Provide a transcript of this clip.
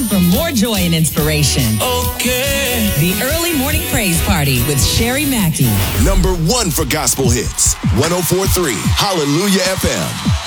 on for more joy and inspiration. Okay. The Early Morning Praise Party with Sherry Mackey. Number 1 for gospel hits. 104.3 Hallelujah FM.